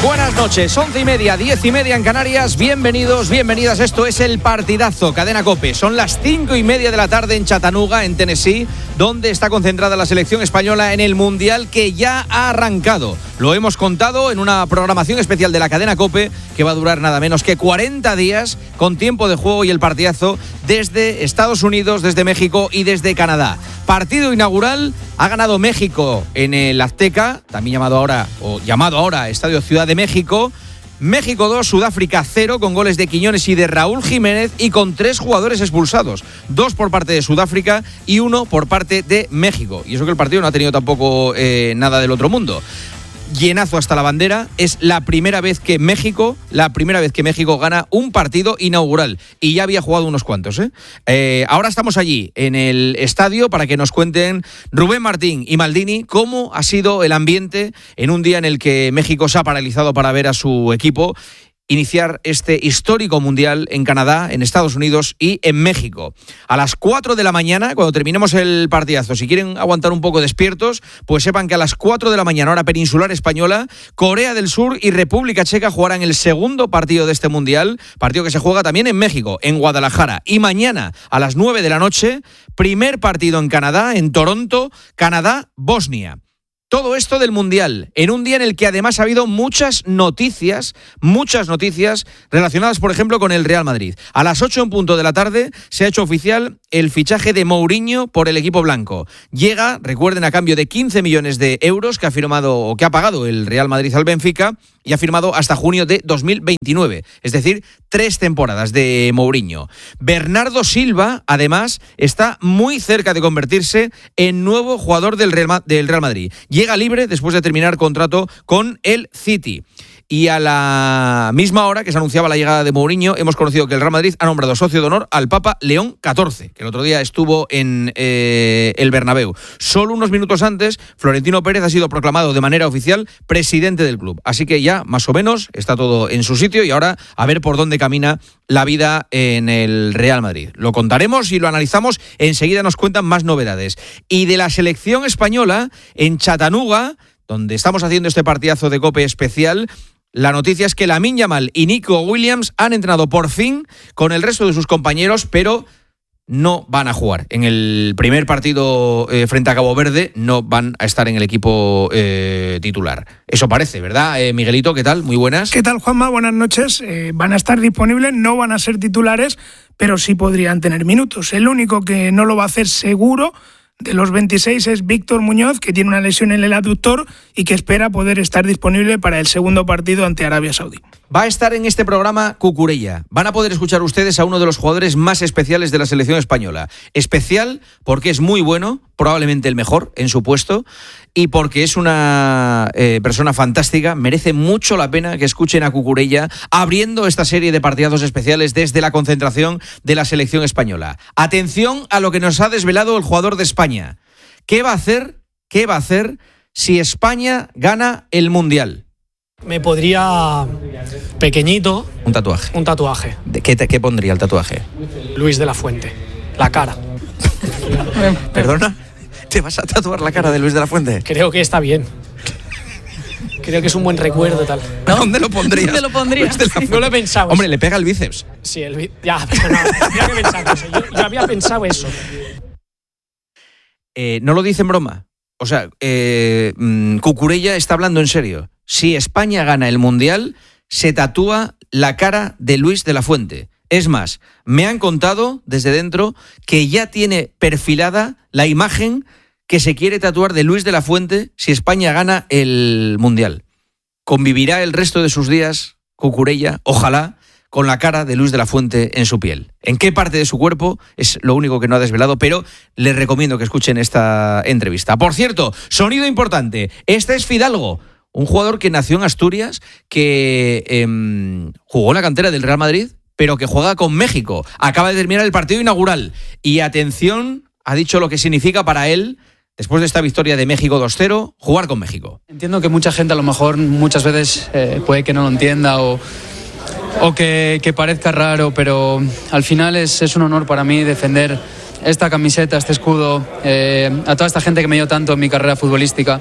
Buenas noches, 11:30, 10:30 en Canarias. Bienvenidos, bienvenidas. Esto es El Partidazo, Cadena COPE. Son las 5:30 de la tarde en Chattanooga, en Tennessee, donde está concentrada la selección española en el Mundial que ya ha arrancado. Lo hemos contado en una programación especial de la Cadena COPE que va a durar nada menos que 40 días con tiempo de juego y el partidazo desde Estados Unidos, desde México y desde Canadá. Partido inaugural, ha ganado México en el Azteca, también llamado ahora Estadio Ciudad de México. México 2, Sudáfrica 0, con goles de Quiñones y de Raúl Jiménez y con 3 jugadores expulsados. 2 por parte de Sudáfrica y 1 por parte de México. Y eso que el partido no ha tenido tampoco nada del otro mundo. Llenazo hasta la bandera. Es la primera vez que México gana un partido inaugural, y ya había jugado unos cuantos. Ahora estamos allí en el estadio para que nos cuenten Rubén Martín y Maldini cómo ha sido el ambiente en un día en el que México se ha paralizado para ver a su equipo iniciar este histórico mundial en Canadá, en Estados Unidos y en México. A las 4 de la mañana, cuando terminemos el partidazo, si quieren aguantar un poco despiertos, pues sepan que a las 4 de la mañana, hora peninsular española, Corea del Sur y República Checa jugarán el segundo partido de este mundial, partido que se juega también en México, en Guadalajara. Y mañana, a las 9 de la noche, primer partido en Canadá, en Toronto, Canadá-Bosnia. Todo esto del Mundial, en un día en el que además ha habido muchas noticias relacionadas, por ejemplo, con el Real Madrid. A las 8 en punto de la tarde se ha hecho oficial el fichaje de Mourinho por el equipo blanco. Llega, recuerden, a cambio de 15 millones de euros que ha pagado el Real Madrid al Benfica, y ha firmado hasta junio de 2029, es decir, 3 temporadas de Mourinho. Bernardo Silva, además, está muy cerca de convertirse en nuevo jugador del Real Madrid. Llega libre después de terminar contrato con el City. Y a la misma hora que se anunciaba la llegada de Mourinho, hemos conocido que el Real Madrid ha nombrado socio de honor al Papa León XIV, que el otro día estuvo en el Bernabéu. Solo unos minutos antes, Florentino Pérez ha sido proclamado de manera oficial presidente del club. Así que ya, más o menos, está todo en su sitio, y ahora a ver por dónde camina la vida en el Real Madrid. Lo contaremos y lo analizamos. Enseguida nos cuentan más novedades. Y de la selección española, en Chattanooga, donde estamos haciendo este partidazo de COPE especial, la noticia es que Lamine Yamal y Nico Williams han entrenado por fin con el resto de sus compañeros, pero no van a jugar. En el primer partido frente a Cabo Verde no van a estar en el equipo titular. Eso parece, ¿verdad? Miguelito, ¿qué tal? Muy buenas. ¿Qué tal, Juanma? Buenas noches. Van a estar disponibles, no van a ser titulares, pero sí podrían tener minutos. El único que no lo va a hacer seguro de los 26 es Víctor Muñoz, que tiene una lesión en el aductor y que espera poder estar disponible para el segundo partido ante Arabia Saudí. Va a estar en este programa Cucurella. Van a poder escuchar ustedes a uno de los jugadores más especiales de la selección española. Especial porque es muy bueno, probablemente el mejor en su puesto, y porque es una persona fantástica. Merece mucho la pena que escuchen a Cucurella abriendo esta serie de partidazos especiales desde la concentración de la selección española. Atención a lo que nos ha desvelado el jugador de España. ¿Qué va a hacer si España gana el Mundial? Me podría... pequeñito... Un tatuaje. ¿Qué pondría el tatuaje? Luis de la Fuente. La cara. ¿Perdona? ¿Te vas a tatuar la cara de Luis de la Fuente? Creo que está bien. Creo que es un buen recuerdo, tal. ¿No? ¿Dónde lo pondrías? ¿Dónde lo pondrías? No lo he pensado. Hombre, le pega el bíceps. Sí, ya, pero no, tendría que pensar eso. Yo había pensado eso. No lo dice en broma. O sea, Cucurella está hablando en serio. Si España gana el Mundial, se tatúa la cara de Luis de la Fuente. Es más, me han contado desde dentro que ya tiene perfilada la imagen que se quiere tatuar de Luis de la Fuente si España gana el Mundial. Convivirá el resto de sus días, Cucurella, ojalá, con la cara de Luis de la Fuente en su piel. ¿En qué parte de su cuerpo? Es lo único que no ha desvelado, pero les recomiendo que escuchen esta entrevista. Por cierto, sonido importante, este es Fidalgo, un jugador que nació en Asturias, que jugó en la cantera del Real Madrid, pero que juega con México. Acaba de terminar el partido inaugural. Y atención, ha dicho lo que significa para él, después de esta victoria de México 2-0, jugar con México. Entiendo que mucha gente a lo mejor muchas veces puede que no lo entienda o que parezca raro, pero al final es un honor para mí defender esta camiseta, este escudo, a toda esta gente que me dio tanto en mi carrera futbolística,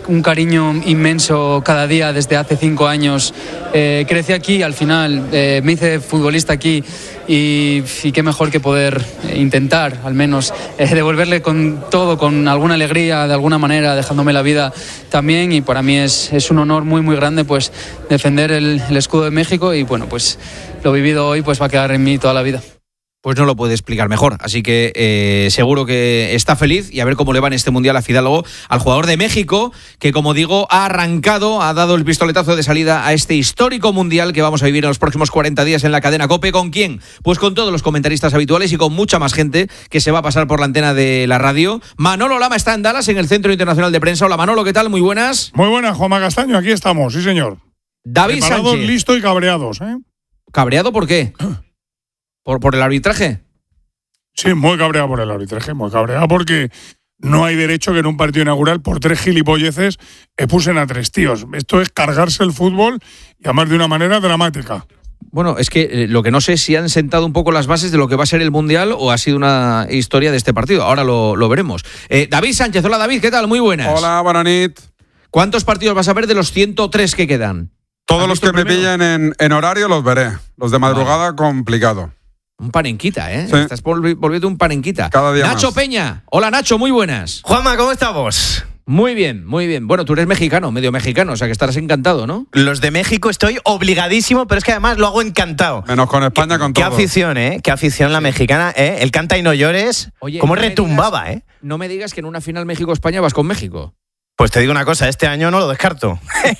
un cariño inmenso cada día desde hace 5 años. Crecí aquí, al final me hice futbolista aquí y qué mejor que poder intentar al menos devolverle con todo, con alguna alegría, de alguna manera, dejándome la vida también. Y para mí es un honor muy muy grande pues defender el escudo de México, y bueno, pues lo vivido hoy pues va a quedar en mí toda la vida. Pues no lo puede explicar mejor, así que seguro que está feliz, y a ver cómo le va en este Mundial a Fidalgo, al jugador de México, que como digo ha arrancado, ha dado el pistoletazo de salida a este histórico Mundial que vamos a vivir en los próximos 40 días en la cadena COPE. ¿Con quién? Pues con todos los comentaristas habituales y con mucha más gente que se va a pasar por la antena de la radio. Manolo Lama está en Dallas, en el Centro Internacional de Prensa. Hola Manolo, ¿qué tal? Muy buenas. Muy buenas, Juanma Castaño, aquí estamos, sí señor. David Preparados, Sánchez. listos y cabreados, ¿eh? ¿Cabreado por qué? ¿Por el arbitraje? Sí, muy cabreado por el arbitraje, muy cabreado porque no hay derecho que en un partido inaugural por 3 gilipolleces expulsen a 3 tíos. Esto es cargarse el fútbol, y además de una manera dramática. Bueno, es que lo que no sé es si han sentado un poco las bases de lo que va a ser el Mundial o ha sido una historia de este partido. Ahora lo veremos. David Sánchez, hola David, ¿qué tal? Muy buenas. Hola, buenas nit. ¿Cuántos partidos vas a ver de los 103 que quedan? Todos los que me pillen en horario los veré. Los de madrugada, complicado. Un panenquita, ¿eh? Sí. Estás volviendo un panenquita. Cada día Nacho más. Peña. Hola Nacho, muy buenas. Juanma, ¿cómo estamos? Muy bien, muy bien. Bueno, tú eres mexicano, medio mexicano, o sea que estarás encantado, ¿no? Los de México estoy obligadísimo, pero es que además lo hago encantado. Menos con España, con Qué todo. afición, ¿eh? Qué afición la mexicana, ¿eh? El canta y no llores. Oye, ¿Cómo no me retumbaba, digas- eh? No me digas que en una final México-España vas con México. Pues te digo una cosa, este año no lo descarto.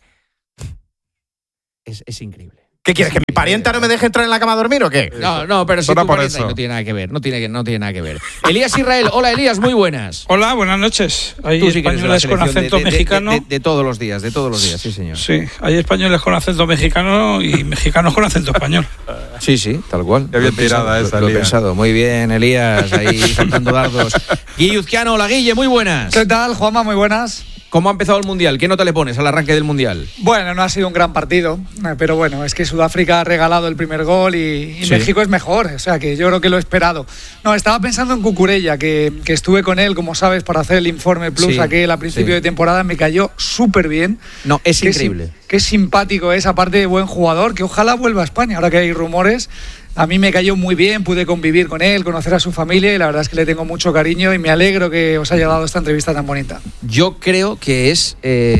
Es increíble. ¿Qué quieres? ¿Que mi parienta no me deje entrar en la cama a dormir o qué? No, pero si Solo tu por parienta eso. no tiene nada que ver, no tiene nada que ver. Elías Israel, hola Elías, muy buenas. Hola, buenas noches. Hay Tú sí que eres de la españoles con selección acento mexicano. de todos los días, sí señor. Sí, hay españoles con acento mexicano y mexicanos con acento español. Sí, tal cual. Qué bien Lo he pensado, tirada esa, lo he Elías. pensado. Muy bien, Elías, ahí saltando dardos. Guille Uzquiano, hola Guille, muy buenas. ¿Qué tal, Juanma? Muy buenas. ¿Cómo ha empezado el Mundial? ¿Qué nota le pones al arranque del Mundial? Bueno, no ha sido un gran partido, pero bueno, es que Sudáfrica ha regalado el primer gol y Sí. México es mejor, o sea que yo creo que lo he esperado. No, estaba pensando en Cucurella, que estuve con él, como sabes, para hacer el informe plus Sí, aquel a principio sí. de temporada, me cayó súper bien. No, es Qué increíble. Qué simpático es, aparte de buen jugador, que ojalá vuelva a España, ahora que hay rumores. A mí me cayó muy bien, pude convivir con él, conocer a su familia y la verdad es que le tengo mucho cariño y me alegro que os haya dado esta entrevista tan bonita. Yo creo que es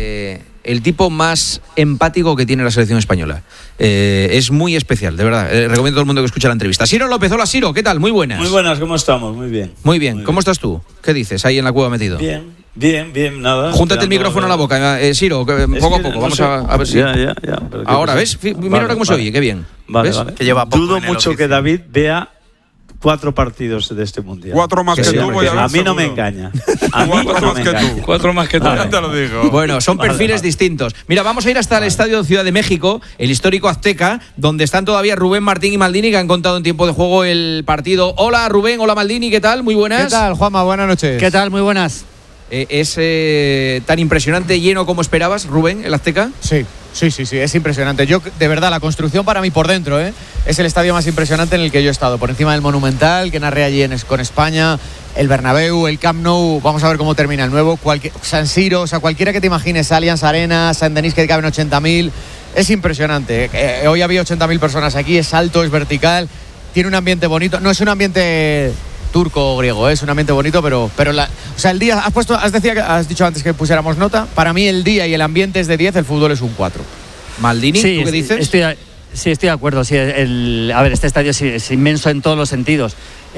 el tipo más empático que tiene la selección española. Es muy especial, de verdad. Recomiendo a todo el mundo que escuche la entrevista. Siro López, hola Siro, ¿qué tal? Muy buenas. Muy buenas, ¿cómo estamos? Muy bien. Muy bien. ¿Cómo estás tú? ¿Qué dices ahí en la cueva metido? Bien, nada. Júntate el Esperando micrófono a ver. la boca, Siro, poco a poco. Vamos a ver si. Ya. pero ¿qué Ahora, pasa? ¿ves? Mira Vale, ahora cómo se vale. oye, qué bien. Vale, ¿Ves? vale. Que lleva poco Dudo en el mucho oficio. que David vea 4 partidos de este Mundial. 4 más Sí, que sí, tú, porque voy a ver. A mí no me seguro. engaña. A mí 4 no más me que engaña. tú. 4 más que tú. Ya te lo digo. Bueno, son Vale, perfiles vale. distintos. Mira, vamos a ir hasta el Estadio Ciudad de México, el histórico Azteca, donde están todavía Rubén Martín y Maldini, que han contado en tiempo de juego el partido. Hola Rubén, hola Maldini, ¿qué tal? Muy buenas. ¿Qué tal, Juanma? Buenas noches. ¿Qué tal? Muy buenas. ¿Es tan impresionante, lleno como esperabas, Rubén, el Azteca? Sí, es impresionante. Yo, de verdad, la construcción para mí por dentro, es el estadio más impresionante en el que yo he estado. Por encima del Monumental, que narré allí con España, el Bernabéu, el Camp Nou, vamos a ver cómo termina el nuevo, San Siro, o sea, cualquiera que te imagines, Allianz Arena, Saint Denis, que caben 80.000, es impresionante. Hoy había 80.000 personas aquí, es alto, es vertical, tiene un ambiente bonito, no es un ambiente turco o griego, es un ambiente bonito, pero o sea, el día, has dicho antes que pusiéramos nota, para mí el día y el ambiente es de 10, el fútbol es un 4. Maldini, ¿tú qué dices? Estoy de acuerdo. Sí, a ver, este estadio es inmenso en todos los sentidos.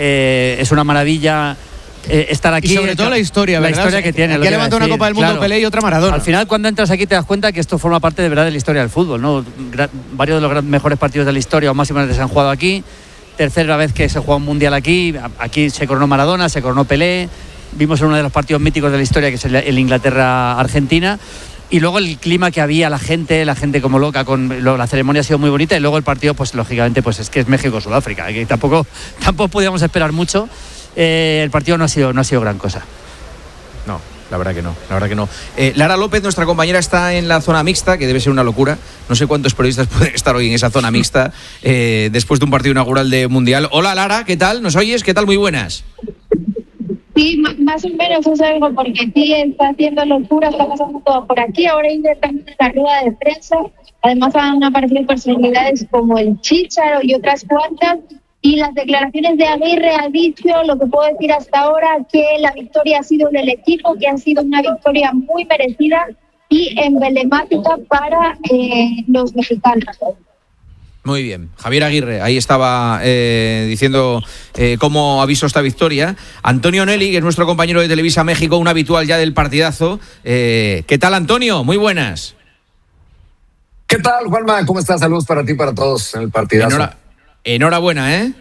Es una maravilla estar aquí. Y sobre todo la historia, ¿verdad? La historia que tiene. Aquí lo que iba a levantó una decir, Copa del Mundo claro. Pelé y otra Maradona. Al final, cuando entras aquí, te das cuenta que esto forma parte de verdad de la historia del fútbol, ¿no? Varios de los mejores partidos de la historia o máximos se han jugado aquí. Tercera vez que se juega un mundial aquí. Aquí se coronó Maradona, se coronó Pelé. Vimos en uno de los partidos míticos de la historia, que es el Inglaterra-Argentina. Y luego el clima que había, la gente como loca, la ceremonia ha sido muy bonita. Y luego el partido, pues lógicamente, pues es que es México-Sudáfrica, que tampoco podíamos esperar mucho. El partido no ha sido gran cosa. No, la verdad que no. Lara López, nuestra compañera, está en la zona mixta, que debe ser una locura. No sé cuántos periodistas pueden estar hoy en esa zona mixta después de un partido inaugural de Mundial. Hola Lara, ¿qué tal? ¿Nos oyes? ¿Qué tal? Muy buenas. Sí, más o menos eso es algo, porque sí está haciendo locura, está pasando todo por aquí. Ahora hay también la rueda de prensa. Además han aparecido personalidades como el Chícharo y otras cuantas. Y las declaraciones de Aguirre ha dicho lo que puedo decir hasta ahora, que la victoria ha sido del equipo, que ha sido una victoria muy merecida y emblemática para los mexicanos. Muy bien, Javier Aguirre, ahí estaba diciendo cómo ha visto esta victoria. Antonio Nelly, que es nuestro compañero de Televisa México, un habitual ya del partidazo. ¿Qué tal, Antonio? Muy buenas. ¿Qué tal, Juanma? ¿Cómo estás? Saludos para ti y para todos en el partidazo. Enhorabuena, ¿eh?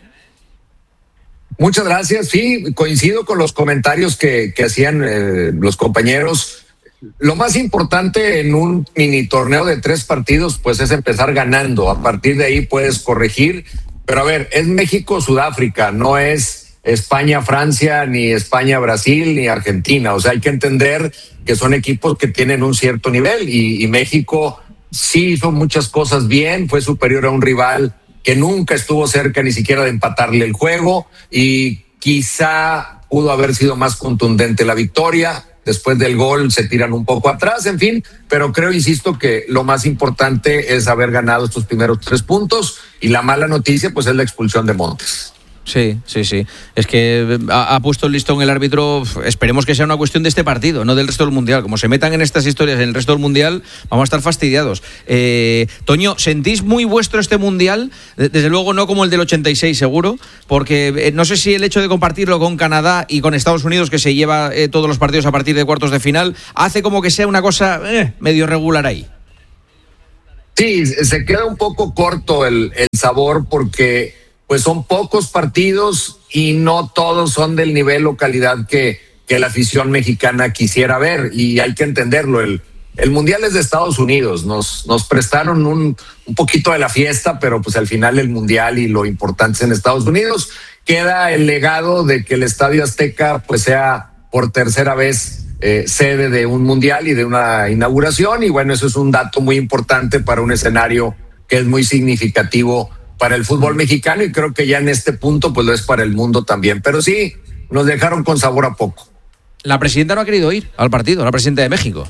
Muchas gracias. Sí, coincido con los comentarios que hacían los compañeros. Lo más importante en un mini torneo de 3 partidos, pues es empezar ganando. A partir de ahí puedes corregir. Pero a ver, es México-Sudáfrica, no es España-Francia, ni España-Brasil, ni Argentina. O sea, hay que entender que son equipos que tienen un cierto nivel y México sí hizo muchas cosas bien, fue superior a un rival que nunca estuvo cerca ni siquiera de empatarle el juego y quizá pudo haber sido más contundente la victoria. Después del gol se tiran un poco atrás, en fin, pero creo, insisto, que lo más importante es haber ganado estos primeros 3 puntos y la mala noticia pues es la expulsión de Montes. Sí. Es que ha puesto el listón el árbitro. Esperemos que sea una cuestión de este partido, no del resto del Mundial. Como se metan en estas historias en el resto del Mundial, vamos a estar fastidiados. Toño, ¿sentís muy vuestro este Mundial? Desde luego no como el del 86, seguro, porque no sé si el hecho de compartirlo con Canadá y con Estados Unidos, que se lleva todos los partidos a partir de cuartos de final, hace como que sea una cosa medio regular ahí. Sí, se queda un poco corto el sabor porque pues son pocos partidos y no todos son del nivel o calidad que la afición mexicana quisiera ver, y hay que entenderlo. El Mundial es de Estados Unidos, nos prestaron un poquito de la fiesta, pero pues al final el Mundial y lo importante es en Estados Unidos. Queda el legado de que el Estadio Azteca pues sea por tercera vez sede de un Mundial y de una inauguración, y bueno, eso es un dato muy importante para un escenario que es muy significativo para el fútbol mexicano, y creo que ya en este punto pues lo es para el mundo también. Pero sí, nos dejaron con sabor a poco. La presidenta no ha querido ir al partido, la presidenta de México.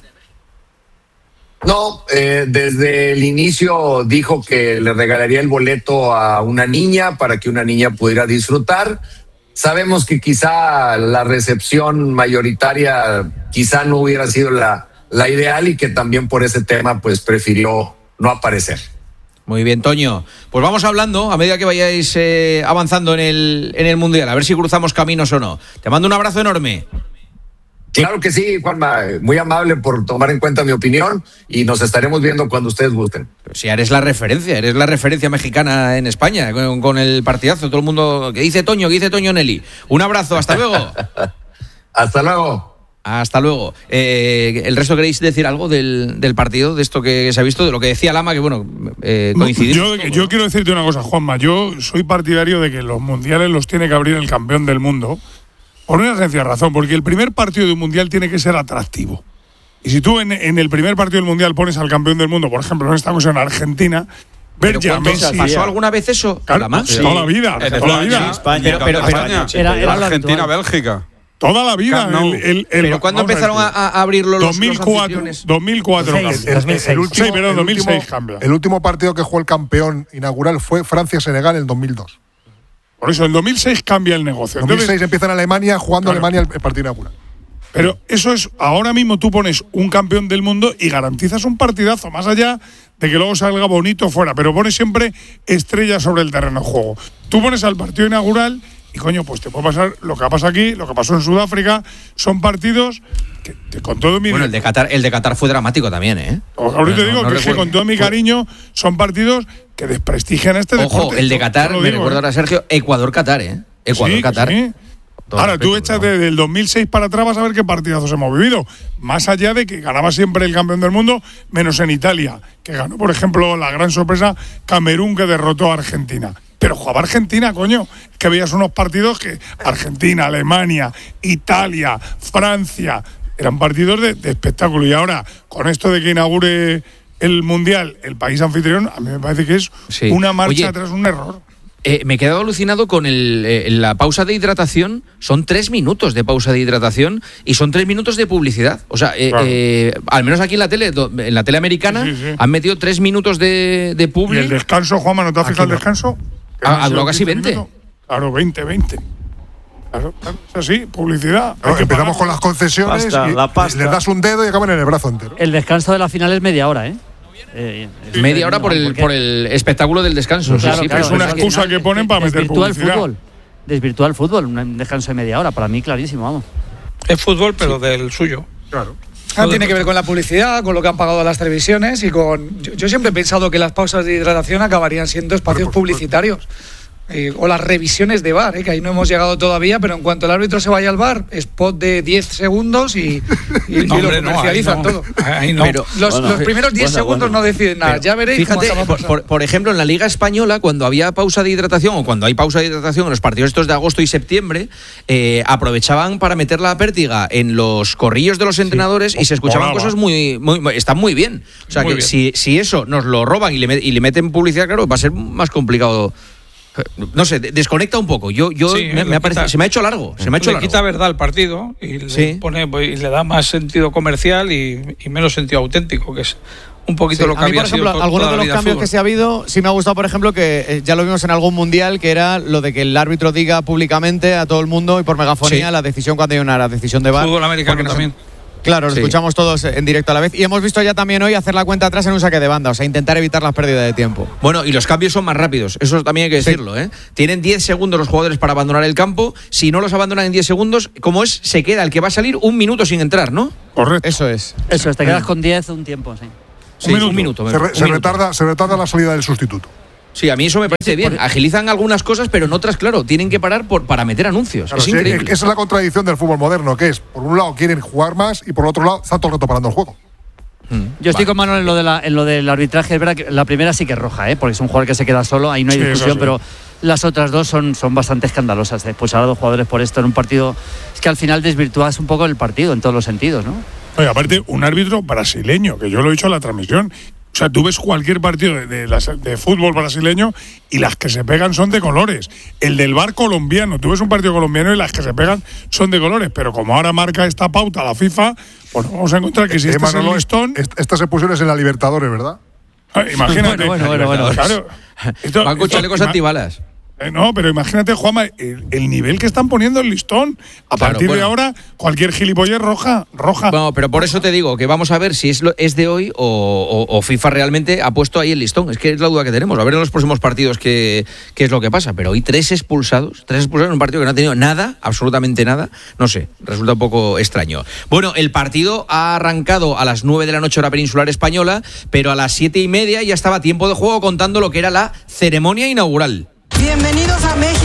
No, desde el inicio dijo que le regalaría el boleto a una niña para que una niña pudiera disfrutar. Sabemos que quizá la recepción mayoritaria quizá no hubiera sido la ideal, y que también por ese tema pues prefirió no aparecer. Muy bien, Toño. Pues vamos hablando a medida que vayáis avanzando en el Mundial, a ver si cruzamos caminos o no. Te mando un abrazo enorme. Claro que sí, Juanma. Muy amable por tomar en cuenta mi opinión, y nos estaremos viendo cuando ustedes gusten. Pero si eres la referencia mexicana en España con el partidazo. Todo el mundo que dice Toño Nelly. Un abrazo, hasta luego. Hasta luego. Hasta luego. ¿El resto queréis decir algo del partido, de esto que se ha visto, de lo que decía Lama, que bueno, coincidimos? Yo quiero decirte una cosa, Juanma. Yo soy partidario de que los mundiales los tiene que abrir el campeón del mundo, por una sencilla razón, porque el primer partido de un mundial tiene que ser atractivo. Y si tú en el primer partido del mundial pones al campeón del mundo, por ejemplo, en esta ocasión Argentina, ver ya Messi. ¿Pasó alguna vez eso? Claro, sí. Toda la vida. España, era Argentina-Bélgica. Toda la vida. ¿Pero cuándo empezaron a abrirlo los 2004. 2006 cambia. El último partido que jugó el campeón inaugural fue Francia-Senegal en el 2002. Por eso, en 2006 cambia el negocio. En 2006 empieza en Alemania, jugando Alemania el partido inaugural. Pero eso es, ahora mismo tú pones un campeón del mundo y garantizas un partidazo, más allá de que luego salga bonito fuera, pero pones siempre estrellas sobre el terreno de juego. Tú pones al partido inaugural y coño, pues te puede pasar lo que pasa aquí, lo que pasó en Sudáfrica. Son partidos que con todo mi... Bueno, el de Qatar fue dramático también, ¿eh? Ahorita digo que con todo mi cariño son partidos que desprestigian este deporte. Ojo, el de Qatar, me recuerda ahora Sergio, Ecuador-Qatar, ¿eh? Ecuador-Qatar. Sí. Ahora, tú échate del 2006 para atrás, vas a ver qué partidazos hemos vivido. Más allá de que ganaba siempre el campeón del mundo, menos en Italia, que ganó, por ejemplo, la gran sorpresa, Camerún, que derrotó a Argentina. Pero jugaba Argentina, coño, que veías unos partidos que Argentina, Alemania, Italia, Francia, eran partidos de espectáculo. Y ahora, con esto de que inaugure el Mundial el país anfitrión, a mí me parece que es una marcha tras un error. me he quedado alucinado con la pausa de hidratación. Son 3 minutos de pausa de hidratación y son 3 minutos de publicidad. O sea, al menos aquí en la tele americana, han metido 3 minutos de publi. ¿Y el descanso, Juanma, no te has fijado el descanso? Ha durado casi 20. Minutos. Claro, 20. Claro, es así, publicidad. Empezamos con las concesiones y les das un dedo y acaban en el brazo entero. El descanso de la final es media hora, ¿eh? Media hora por el espectáculo del descanso. Claro, sí, claro, es una excusa que ponen para meter publicidad. Desvirtúa el fútbol, un descanso de media hora, para mí clarísimo, vamos. Es fútbol, pero del suyo. Claro. Tiene que ver con la publicidad, con lo que han pagado las televisiones y con... Yo siempre he pensado que las pausas de hidratación acabarían siendo espacios publicitarios. O las revisiones de VAR, que ahí no hemos llegado todavía, pero en cuanto el árbitro se vaya al VAR, spot de 10 segundos y lo comercializan todo. Ahí no. Pero, los primeros 10 segundos no deciden nada. Ya veréis. Fíjate, por ejemplo, en la Liga Española, cuando había pausa de hidratación o cuando hay pausa de hidratación en los partidos estos de agosto y septiembre, aprovechaban para meter la pértiga en los corrillos de los entrenadores y se escuchaban cosas están muy bien. O sea, que si eso nos lo roban y le meten publicidad, claro, va a ser más complicado. No sé, desconecta un poco. Se me ha hecho largo. Le quita verdad al partido y le da más sentido comercial y menos sentido auténtico, que es un poquito lo que había sido. Por ejemplo, algunos de los cambios que se ha habido, sí me ha gustado, por ejemplo, que ya lo vimos en algún mundial, que era lo de que el árbitro diga públicamente a todo el mundo y por megafonía la decisión cuando hay una decisión de VAR. Fútbol americano también. Claro, lo escuchamos todos en directo a la vez. Y hemos visto ya también hoy hacer la cuenta atrás en un saque de banda, o sea, intentar evitar las pérdidas de tiempo. Bueno, y los cambios son más rápidos, eso también hay que decirlo, ¿eh? Tienen 10 segundos los jugadores para abandonar el campo. Si no los abandonan en 10 segundos, como es, se queda el que va a salir 1 minuto sin entrar, ¿no? Correcto. Eso es, te quedas con 10 un tiempo, sí. Un minuto. Se retarda la salida del sustituto. Sí, a mí eso me parece bien. Agilizan algunas cosas, pero en otras, claro, tienen que parar para meter anuncios. Claro, es increíble. Esa es la contradicción del fútbol moderno, que es, por un lado quieren jugar más y por otro lado están todo el rato parando el juego. Yo estoy con Manuel en lo del arbitraje. Es verdad que la primera sí que es roja, porque es un jugador que se queda solo, ahí no hay discusión, pero las otras dos son bastante escandalosas. Expulsar a 2 jugadores por esto en un partido, es que al final desvirtúas un poco el partido en todos los sentidos, ¿no? Oye, aparte, un árbitro brasileño, que yo lo he dicho en la transmisión. O sea, tú ves cualquier partido de fútbol brasileño y las que se pegan son de colores. El del VAR colombiano, tú ves un partido colombiano y las que se pegan son de colores. Pero como ahora marca esta pauta la FIFA, pues vamos a encontrar que si este es el listón... Estas expulsiones en la Libertadores, ¿verdad? Imagínate. Bueno. Claro. Van con chalecos antibalas. No, pero imagínate, Juanma, el nivel que están poniendo el listón. A partir de ahora, cualquier gilipollez roja. No, pero por eso te digo que vamos a ver si es de hoy o FIFA realmente ha puesto ahí el listón. Es que es la duda que tenemos. A ver en los próximos partidos qué es lo que pasa. Pero hoy 3 expulsados en un partido que no ha tenido nada, absolutamente nada. No sé, resulta un poco extraño. Bueno, el partido ha arrancado a las 9 de la noche hora peninsular española, pero a las 7:30 ya estaba tiempo de juego contando lo que era la ceremonia inaugural. Bienvenidos a México.